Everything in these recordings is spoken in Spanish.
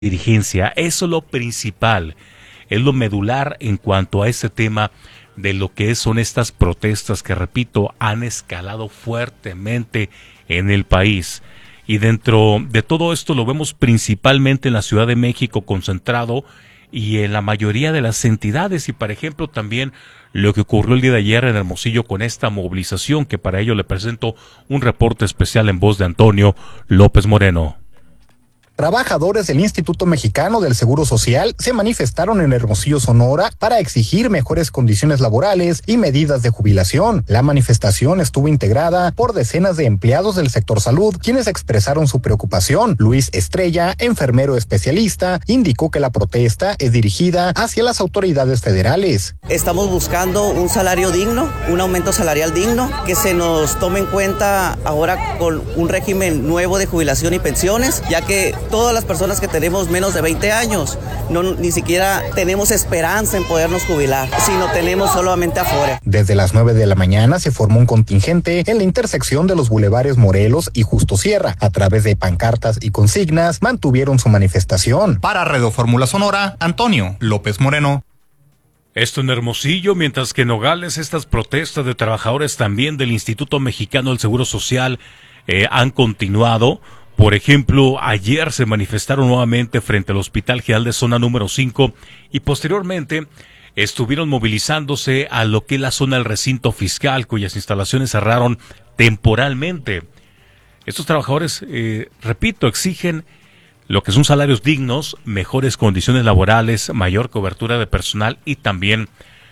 dirigencia. Eso es lo principal, es lo medular en cuanto a ese tema de lo que son estas protestas que, repito, han escalado fuertemente en el país. Y dentro de todo esto lo vemos principalmente en la Ciudad de México concentrado y en la mayoría de las entidades. Y, por ejemplo, también lo que ocurrió el día de ayer en Hermosillo con esta movilización, que para ello le presento un reporte especial en voz de Antonio López Moreno. Trabajadores del Instituto Mexicano del Seguro Social se manifestaron en Hermosillo, Sonora, para exigir mejores condiciones laborales y medidas de jubilación. La manifestación estuvo integrada por decenas de empleados del sector salud, quienes expresaron su preocupación. Luis Estrella, enfermero especialista, indicó que la protesta es dirigida hacia las autoridades federales. Estamos buscando un salario digno, un aumento salarial digno, que se nos tome en cuenta ahora con un régimen nuevo de jubilación y pensiones, ya que todas las personas que tenemos menos de 20 años, ni siquiera tenemos esperanza en podernos jubilar, sino tenemos solamente afuera. Desde las 9 de la mañana se formó un contingente en la intersección de los bulevares Morelos y Justo Sierra. A través de pancartas y consignas mantuvieron su manifestación. Para Radio Fórmula Sonora, Antonio López Moreno. Esto en Hermosillo, mientras que en Nogales estas protestas de trabajadores también del Instituto Mexicano del Seguro Social han continuado. Por ejemplo, ayer se manifestaron nuevamente frente al Hospital General de Zona número 5 y posteriormente estuvieron movilizándose a lo que es la zona del recinto fiscal, cuyas instalaciones cerraron temporalmente. Estos trabajadores, repito, exigen lo que son salarios dignos, mejores condiciones laborales, mayor cobertura de personal y también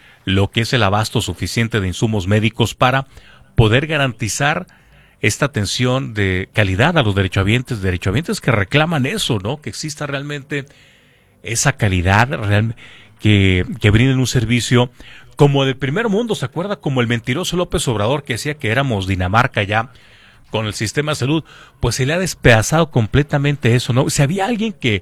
lo que es el abasto suficiente de insumos médicos para poder garantizar esta atención de calidad a los derechohabientes que reclaman eso, ¿no? Que exista realmente esa calidad que brinden un servicio como del primer mundo. ¿Se acuerda? Como el mentiroso López Obrador, que decía que éramos Dinamarca ya con el sistema de salud. Pues se le ha despedazado completamente eso, ¿no? Si había alguien que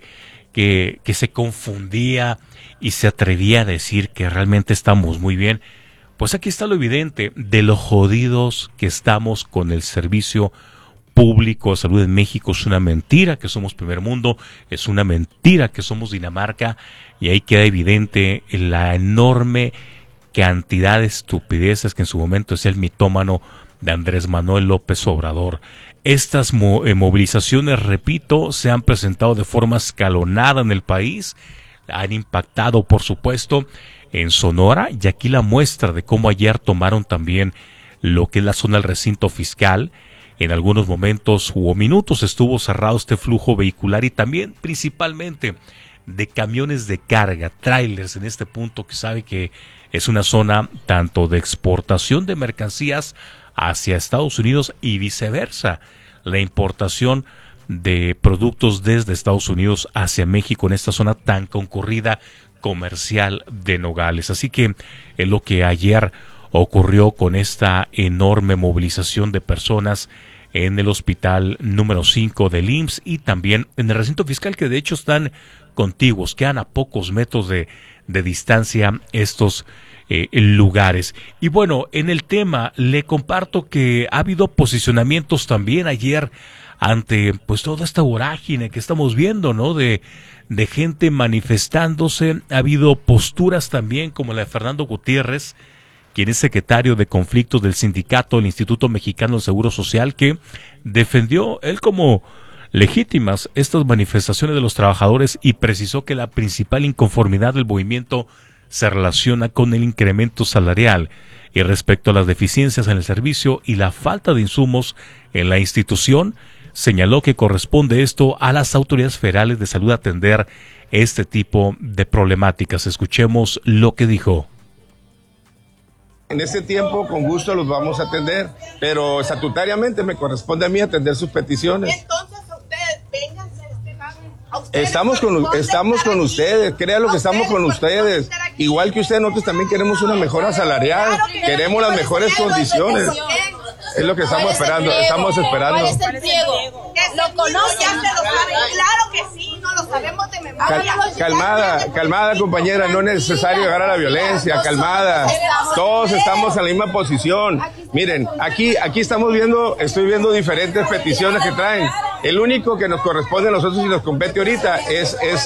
se confundía y se atrevía a decir que realmente estamos muy bien, pues aquí está lo evidente de lo jodidos que estamos con el servicio público de salud en México. Es una mentira que somos primer mundo, es una mentira que somos Dinamarca, y ahí queda evidente la enorme cantidad de estupideces que en su momento decía el mitómano de Andrés Manuel López Obrador. Estas movilizaciones, repito, se han presentado de forma escalonada en el país, han impactado, por supuesto, en Sonora, y aquí la muestra de cómo ayer tomaron también lo que es la zona del recinto fiscal. En algunos momentos o minutos estuvo cerrado este flujo vehicular y también principalmente de camiones de carga, trailers en este punto, que sabe que es una zona tanto de exportación de mercancías hacia Estados Unidos y viceversa, la importación de productos desde Estados Unidos hacia México en esta zona tan concurrida comercial de Nogales. Así que es lo que ayer ocurrió con esta enorme movilización de personas en el hospital número 5 del IMSS y también en el recinto fiscal, que de hecho están contiguos, quedan a pocos metros de distancia estos lugares. Y bueno, en el tema le comparto que ha habido posicionamientos también ayer ante pues toda esta vorágine que estamos viendo, ¿no? De gente manifestándose. Ha habido posturas también como la de Fernando Gutiérrez, quien es secretario de conflictos del sindicato del Instituto Mexicano del Seguro Social, que defendió él como legítimas estas manifestaciones de los trabajadores y precisó que la principal inconformidad del movimiento se relaciona con el incremento salarial y respecto a las deficiencias en el servicio y la falta de insumos en la institución. Señaló que corresponde esto a las autoridades federales de salud atender este tipo de problemáticas. Escuchemos lo que dijo. En este tiempo, con gusto los vamos a atender, pero estatutariamente me corresponde a mí atender sus peticiones. Entonces ustedes, vénganse a este lado. Estamos con ustedes, créanlo que estamos con ustedes. Igual que ustedes, nosotros también queremos una mejora salarial, queremos las mejores condiciones. Es lo que estamos esperando, ¿Cuál es el pliego? ¿Lo conocen? Claro que sí, no lo sabemos de memoria. Calmada compañera, no es necesario llegar a la violencia, calmada. Todos estamos en la misma posición. Miren, aquí estoy viendo diferentes peticiones que traen. El único que nos corresponde a nosotros y nos compete ahorita es